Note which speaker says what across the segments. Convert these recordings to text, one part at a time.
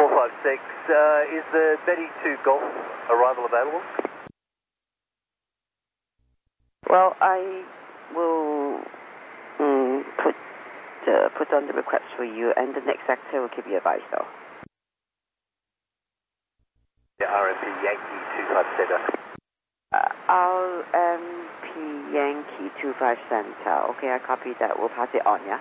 Speaker 1: 456, is the Betty 2 Golf arrival available?
Speaker 2: Well, I will put on the request for you, and the next sector will keep you advised though.
Speaker 1: Yeah, RMP Yankee 257.
Speaker 2: RMP Yankee 25 Center. Okay, I copy that. We'll pass it on, yeah?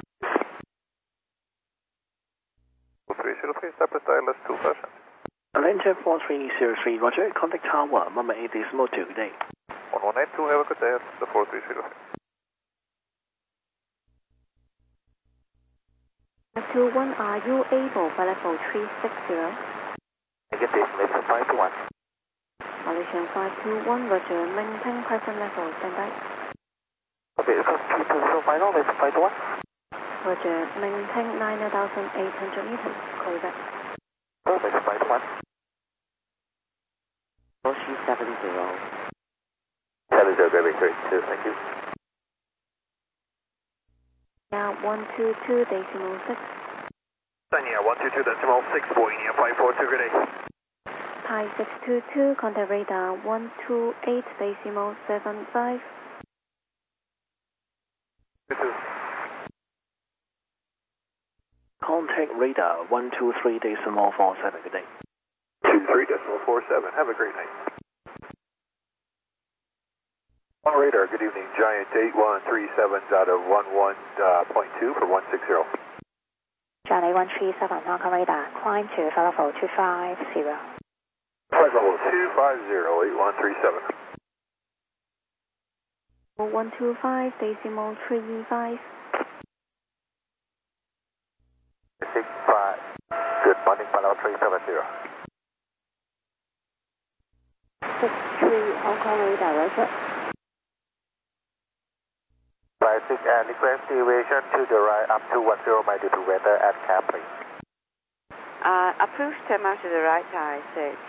Speaker 3: 303, Cypress Dialis 25 Center.
Speaker 4: Atlanta 4303, Roger. Contact Tower, Mama 8 decimal 2, good day.
Speaker 3: 1182, have a good day at the 4303.
Speaker 5: 521, are you able for level 360?
Speaker 3: Negative, level 521.
Speaker 5: Malaysian 521, Roger, maintain present level, stand by.
Speaker 3: Okay, so 220 final, level 521.
Speaker 5: Roger, maintain 9,800 meters, call back.
Speaker 3: Level 521.
Speaker 2: Ocean 70.
Speaker 3: 70, Gravity 32, thank you.
Speaker 5: Now 122 decimal 6.
Speaker 1: Sanya 122 decimal 6, Boeing 542, good day.
Speaker 5: Thai 622, contact radar 128 decimal 75.
Speaker 3: This is
Speaker 4: Contact radar 123 decimal 47, good day.
Speaker 3: 23.47, have a great night. On radar, good evening, Giant 8137 out of 11.2 for 160.
Speaker 5: Giant 8137, knock on radar, climb to level 250.
Speaker 3: Flight level 250, 8137.
Speaker 5: 125 decimal 35.
Speaker 3: 65. Good morning, Palau 370.
Speaker 5: 63 Hong Kong radar, Roger.
Speaker 3: 56 and request deviation to the right up to 10 miles to weather at Cap, please.
Speaker 2: Approved turn out to the right, I 6.